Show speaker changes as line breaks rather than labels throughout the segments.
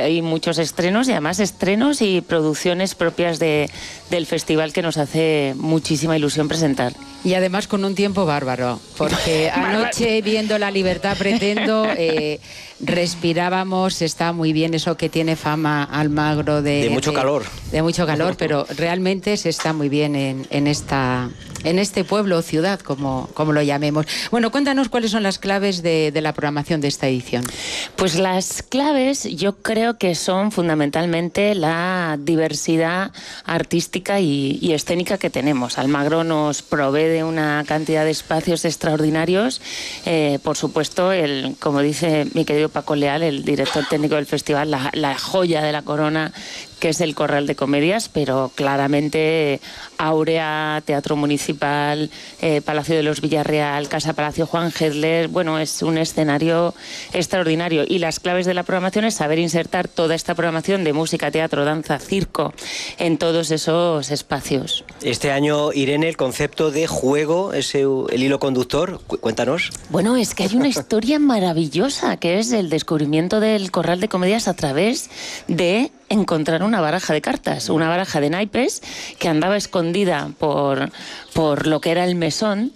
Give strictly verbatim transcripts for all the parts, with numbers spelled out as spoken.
hay muchos estrenos y además estrenos y producciones propias de, del festival que nos hace muchísima ilusión presentar.
Y además con un tiempo bárbaro, porque anoche viendo La Libertad Pretendo eh, respirábamos, está muy bien eso que tiene fama Almagro de...
De mucho
de,
calor.
De mucho calor, pero realmente se está muy bien en, en, esta, en este pueblo o ciudad, como, como lo llamemos. Bueno, cuéntanos cuáles son las claves de, de la programación de esta edición.
Pues las claves yo creo que son fundamentalmente la diversidad artística y, y escénica que tenemos. Almagro nos provee de una cantidad de espacios extraordinarios. Eh, por supuesto, el, como dice mi querido Paco Leal, el director técnico del festival, la, la joya de la corona, que es el Corral de Comedias, pero claramente Áurea, Teatro Municipal, eh, Palacio de los Villarreal, Casa Palacio Juan Hedler, bueno, es un escenario extraordinario. Y las claves de la programación es saber insertar toda esta programación de música, teatro, danza, circo en todos esos espacios.
Este año, Irene, el concepto de juego, ese, el hilo conductor, cuéntanos.
Bueno, es que hay una historia maravillosa, que es el descubrimiento del Corral de Comedias a través de encontrar una baraja de cartas, una baraja de naipes que andaba escondida por, por lo que era el mesón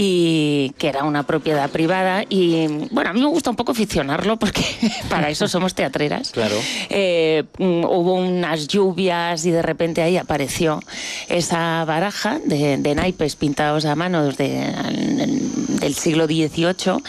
y que era una propiedad privada. Y bueno, a mí me gusta un poco ficcionarlo porque para eso somos teatreras.
Claro.
Eh, hubo unas lluvias y de repente ahí apareció esa baraja de, de naipes pintados a mano de, del siglo dieciocho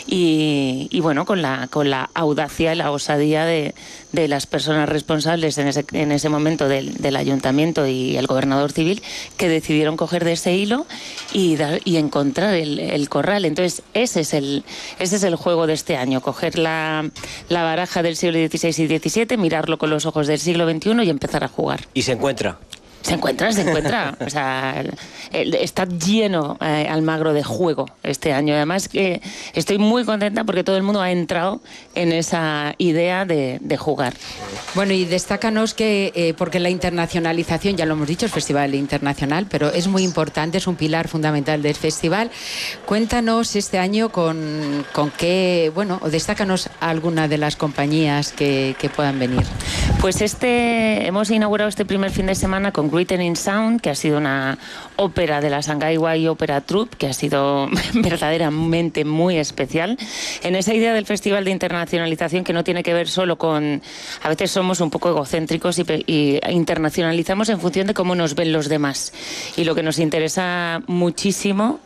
y, y bueno, con la, con la audacia y la osadía de, de las personas responsables en ese, en ese momento del, del ayuntamiento y el gobernador civil, que decidieron coger de ese hilo y, dar, y encontrar el, el corral. Entonces ese es el, ese es el juego de este año, coger la, la baraja del siglo dieciséis y diecisiete, mirarlo con los ojos del siglo veintiuno y empezar a jugar.
¿Y se encuentra?
Se encuentra, se encuentra. O sea, está lleno eh, Almagro de juego este año. Además, que estoy muy contenta porque todo el mundo ha entrado en esa idea de, de jugar.
Bueno, y destácanos que, eh, porque la internacionalización, ya lo hemos dicho, es festival internacional, pero es muy importante, es un pilar fundamental del festival. Cuéntanos este año con, con qué, bueno, o destácanos alguna de las compañías que, que puedan venir.
Pues este, hemos inaugurado este primer fin de semana con Written in Sound, que ha sido una ópera de la Shanghai Wai Opera Troupe, que ha sido verdaderamente muy especial. En esa idea del Festival de Internacionalización, que no tiene que ver solo con... A veces somos un poco egocéntricos y, y internacionalizamos en función de cómo nos ven los demás. Y lo que nos interesa muchísimo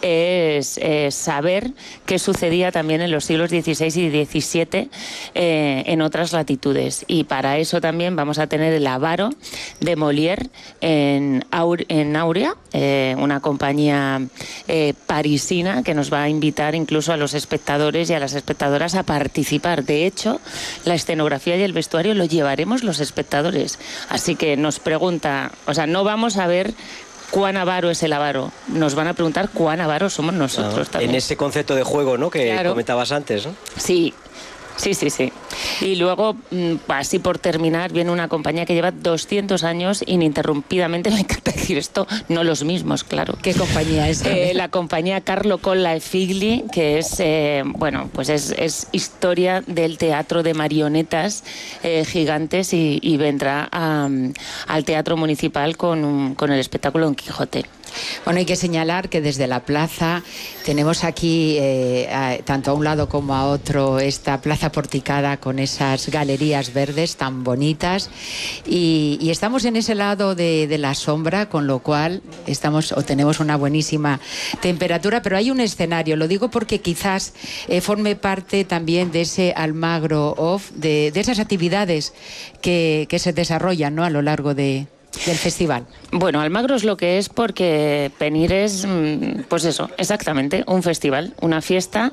es eh, saber qué sucedía también en los siglos dieciséis y diecisiete eh, en otras latitudes. Y para eso también vamos a tener el Avaro de Molière en, Aur en Áurea, eh, una compañía eh, parisina que nos va a invitar incluso a los espectadores y a las espectadoras a participar. De hecho, la escenografía y el vestuario lo llevaremos los espectadores. Así que nos pregunta, o sea, no vamos a ver cuán avaro es el avaro, nos van a preguntar cuán avaros somos nosotros
Ah,
también.
en ese concepto de juego, ¿no?, que
claro.
comentabas antes, ¿no?
Sí. Sí, sí, sí. Y luego, así por terminar, viene una compañía que lleva doscientos años ininterrumpidamente, me encanta decir esto, no los mismos, claro.
¿Qué compañía es?
Eh, la compañía Carlo Colla e Figli, que es, eh, bueno, pues es, es historia del teatro de marionetas eh, gigantes y, y vendrá a, al Teatro Municipal con, con el espectáculo Don Quijote.
Bueno, hay que señalar que desde la plaza tenemos aquí, eh, a, tanto a un lado como a otro, esta plaza porticada con esas galerías verdes tan bonitas y, y estamos en ese lado de, de la sombra, con lo cual estamos o tenemos una buenísima temperatura, pero hay un escenario, lo digo porque quizás eh, forme parte también de ese Almagro Off, de, de esas actividades que, que se desarrollan, ¿no?, a lo largo de... del festival.
Bueno, Almagro es lo que es porque Penir es, pues eso, exactamente, un festival, una fiesta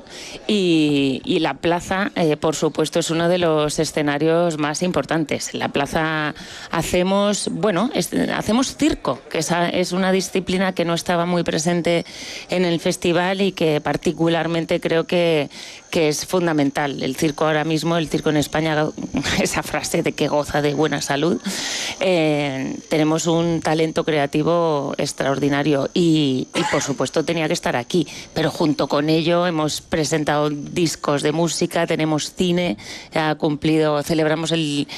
y, y la plaza, eh, por supuesto, es uno de los escenarios más importantes. En la plaza hacemos, bueno, es, hacemos circo, que esa es una disciplina que no estaba muy presente en el festival y que particularmente creo que, que es fundamental. El circo ahora mismo, el circo en España, esa frase de que goza de buena salud, eh, tenemos un talento creativo extraordinario y, y por supuesto tenía que estar aquí, pero junto con ello hemos presentado discos de música, tenemos cine, ha cumplido, celebramos el